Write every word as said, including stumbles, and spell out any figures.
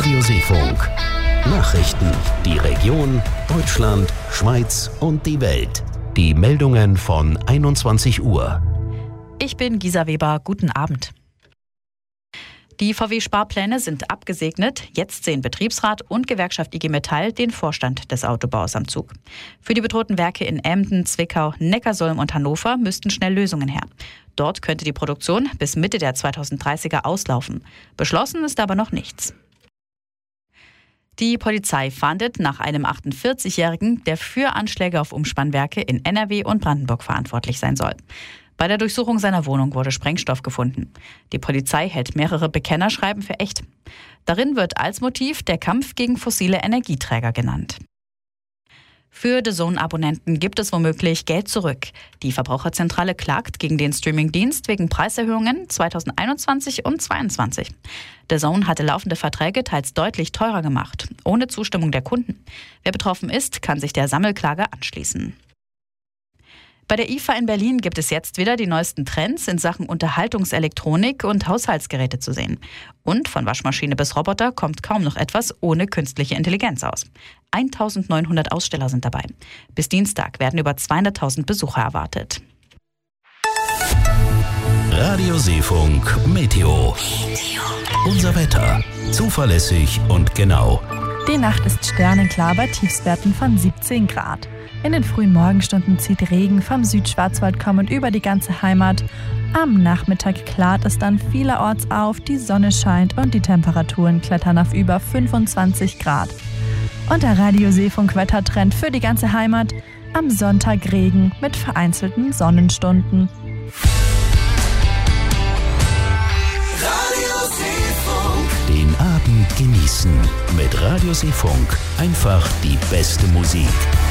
Radio Seefunk. Nachrichten, die Region, Deutschland, Schweiz und die Welt. Die Meldungen von einundzwanzig Uhr. Ich bin Gisa Weber, guten Abend. Die V W-Sparpläne sind abgesegnet. Jetzt sehen Betriebsrat und Gewerkschaft I G Metall den Vorstand des Autobaus am Zug. Für die bedrohten Werke in Emden, Zwickau, Neckarsulm und Hannover müssten schnell Lösungen her. Dort könnte die Produktion bis Mitte der zweitausenddreißiger auslaufen. Beschlossen ist aber noch nichts. Die Polizei fahndet nach einem achtundvierzigjährigen, der für Anschläge auf Umspannwerke in N R W und Brandenburg verantwortlich sein soll. Bei der Durchsuchung seiner Wohnung wurde Sprengstoff gefunden. Die Polizei hält mehrere Bekennerschreiben für echt. Darin wird als Motiv der Kampf gegen fossile Energieträger genannt. Für D A Z N-Abonnenten gibt es womöglich Geld zurück. Die Verbraucherzentrale klagt gegen den Streamingdienst wegen Preiserhöhungen zweitausendeinundzwanzig und zweitausendzweiundzwanzig. D A Z N hatte laufende Verträge teils deutlich teurer gemacht, ohne Zustimmung der Kunden. Wer betroffen ist, kann sich der Sammelklage anschließen. Bei der I F A in Berlin gibt es jetzt wieder die neuesten Trends in Sachen Unterhaltungselektronik und Haushaltsgeräte zu sehen. Und von Waschmaschine bis Roboter kommt kaum noch etwas ohne künstliche Intelligenz aus. eintausendneunhundert Aussteller sind dabei. Bis Dienstag werden über zweihunderttausend Besucher erwartet. Radio Seefunk Meteo. Unser Wetter. Zuverlässig und genau. Die Nacht ist sternenklar bei Tiefstwerten von siebzehn Grad. In den frühen Morgenstunden zieht Regen vom Südschwarzwald kommend über die ganze Heimat. Am Nachmittag klart es dann vielerorts auf, die Sonne scheint und die Temperaturen klettern auf über fünfundzwanzig Grad. Und der Radio Seefunk Wettertrend für die ganze Heimat: am Sonntag Regen mit vereinzelten Sonnenstunden. Radio Seefunk. Den Abend genießen mit Radio Seefunk. Einfach die beste Musik.